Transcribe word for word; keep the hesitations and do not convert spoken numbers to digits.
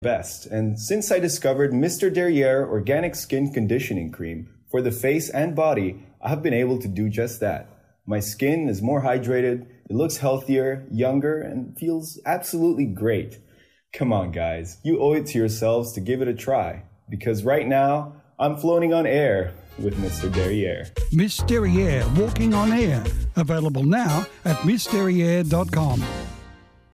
best. And since I discovered Mister Derriere Organic Skin Conditioning Cream for the face and body, I have been able to do just that. My skin is more hydrated, it looks healthier, younger, and feels absolutely great. Come on, guys, you owe it to yourselves to give it a try. Because right now, I'm floating on air with Mister Derriere. Miss Derriere, walking on air. Available now at miss derriere dot com.